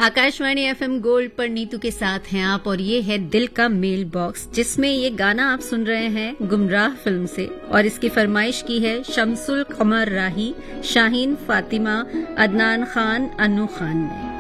Akashvani FM gold पर नीतू के साथ हैं आप, और ये है दिल का मेल बॉक्स, जिसमें ये गाना आप सुन रहे हैं गुमराह फिल्म से, और इसकी फरमाइश की है शमसुल कमर राही, शाहीन फातिमा, अदनान खान, अनु खान ने।